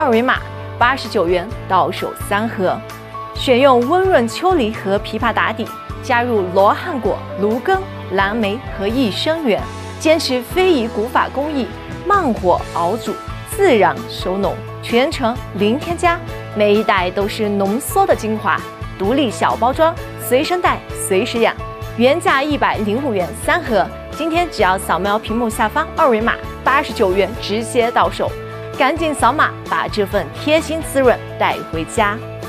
二维码89元到手3盒。选用温润秋梨和枇杷打底，加入罗汉果、芦根、蓝莓和益生元，坚持非遗古法工艺，慢火熬煮，自然收浓，全程零添加，每一袋都是浓缩的精华，独立小包装，随身带，随时养。原价105元3盒，今天只要扫描屏幕下方二维码，89元直接到手，赶紧扫码把这份贴心滋润带回家。